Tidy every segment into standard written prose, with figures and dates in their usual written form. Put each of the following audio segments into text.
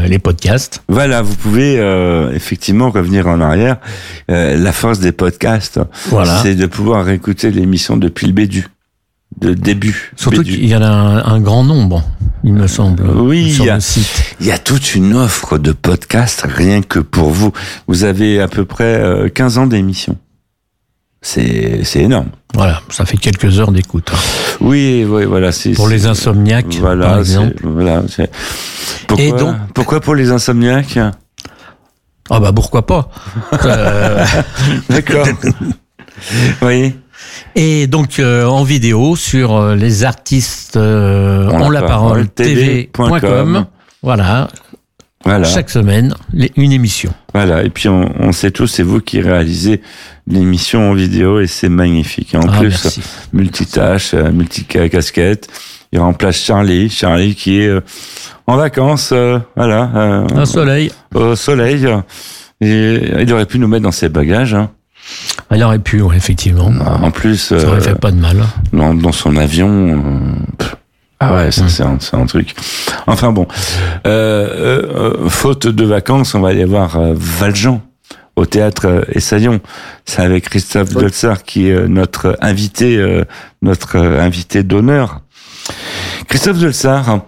les podcasts. Voilà, vous pouvez effectivement revenir en arrière. La force des podcasts, c'est de pouvoir écouter l'émission depuis le début. Surtout qu'il y en a un grand nombre, il me semble. Oui, sur le site. Il y a toute une offre de podcasts rien que pour vous. Vous avez à peu près 15 ans d'émission. C'est énorme. Voilà, ça fait quelques heures d'écoute. Oui, voilà. Pour les insomniaques, par exemple. Pourquoi pour les insomniaques ? Ah bah pourquoi pas. D'accord. Oui. Et donc en vidéo sur les artistes ont la parole tv.com. Voilà. Chaque semaine, une émission. Voilà, et puis on sait tous, c'est vous qui réalisez l'émission en vidéo et c'est magnifique. Et en plus, merci. Multitâche, multicasquette. Il remplace Charlie qui est en vacances, au soleil. Au soleil. Et il aurait pu nous mettre dans ses bagages. Hein. Il aurait pu, effectivement. En plus, ça aurait fait pas de mal. Dans son avion. Ça c'est un truc. Enfin bon, faute de vacances, on va aller voir Valjean au théâtre Essaillon. C'est avec Christophe Dolzar qui est notre invité d'honneur. Christophe Dolzar,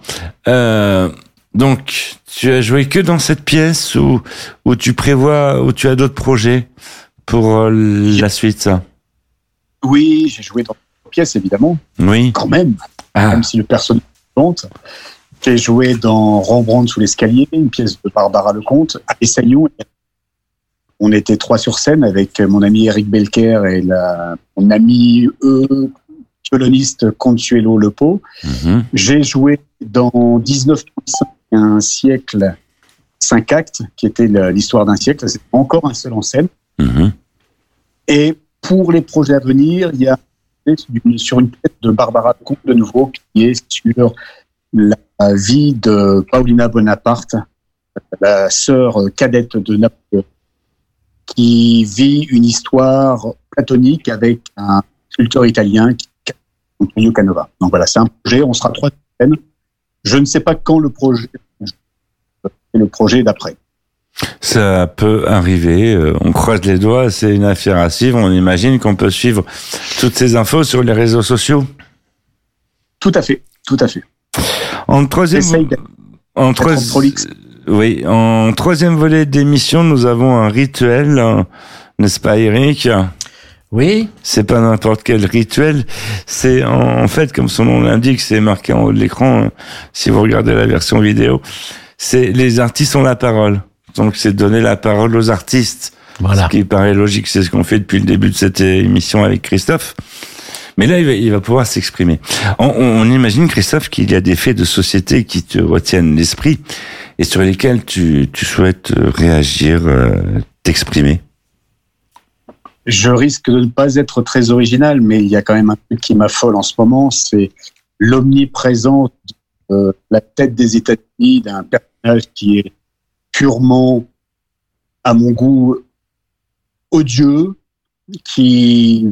donc tu as joué que dans cette pièce ou tu as d'autres projets pour la suite? Oui, j'ai joué dans cette pièce évidemment. Oui. Quand même. Même si le personnage compte. J'ai joué dans Rembrandt sous l'escalier, une pièce de Barbara Lecomte, à Essaillon. On était 3 sur scène avec mon ami Eric Belker et mon ami violoniste Consuelo Lepo. Mm-hmm. J'ai joué dans 1935, un siècle, 5 actes, qui était l'histoire d'un siècle. C'est encore un seul en scène. Mm-hmm. Et pour les projets à venir, il y a sur une pièce de Barbara Lecomte de nouveau, qui est sur la vie de Paulina Bonaparte, la sœur cadette de Napoléon, qui vit une histoire platonique avec un sculpteur italien, Antonio Canova. Donc voilà, c'est un projet, on sera 3 scènes. Je ne sais pas quand le projet d'après. Ça peut arriver, on croise les doigts, c'est une affaire à suivre, on imagine qu'on peut suivre toutes ces infos sur les réseaux sociaux. Tout à fait. En troisième volet d'émission, nous avons un rituel, n'est-ce pas Eric ? Oui. C'est pas n'importe quel rituel, c'est en fait, comme son nom l'indique, c'est marqué en haut de l'écran, si vous regardez la version vidéo, c'est les artistes ont la parole. Donc, c'est donner la parole aux artistes. Voilà. Ce qui paraît logique, c'est ce qu'on fait depuis le début de cette émission avec Christophe. Mais là, il va pouvoir s'exprimer. On imagine, Christophe, qu'il y a des faits de société qui te retiennent l'esprit et sur lesquels tu souhaites réagir, t'exprimer. Je risque de ne pas être très original, mais il y a quand même un truc qui m'affole en ce moment, c'est l'omniprésence de la tête des États-Unis d'un personnage qui est purement, à mon goût, odieux, qui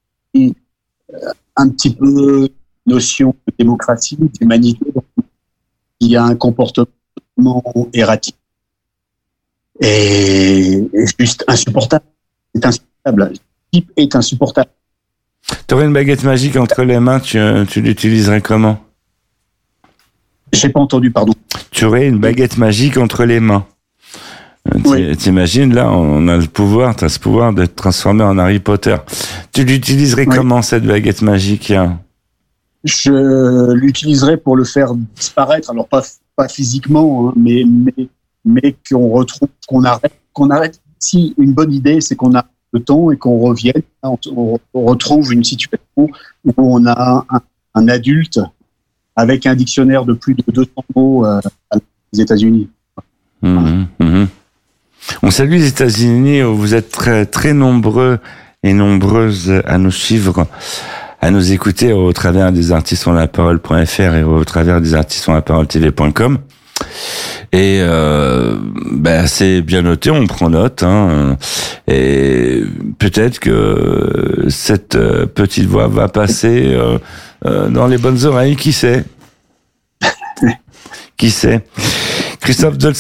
un petit peu notion de démocratie, d'humanité, qui a un comportement erratique et juste insupportable. C'est insupportable. Le type est insupportable. Tu aurais une baguette magique entre les mains, tu l'utiliserais comment ? J'ai pas entendu, pardon. Tu aurais une baguette magique entre les mains. Oui. T'imagines, là, on a t'as ce pouvoir d'être transformé en Harry Potter. Tu l'utiliserais comment, cette baguette magique ? Je l'utiliserais pour le faire disparaître. Alors, pas physiquement, hein, mais qu'on arrête. Si une bonne idée, c'est qu'on a le temps et qu'on revienne, on retrouve une situation où on a un adulte avec un dictionnaire de plus de 200 mots aux États-Unis. On salue les États-Unis où vous êtes très, très nombreux et nombreuses à nous suivre, à nous écouter au travers des artistes-ont-la-parole.fr et au travers des artistes-ont-la-parole-tv.com. Et c'est bien noté, on prend note, hein, et peut-être que cette petite voix va passer dans les bonnes oreilles, qui sait. Christophe Dolzar.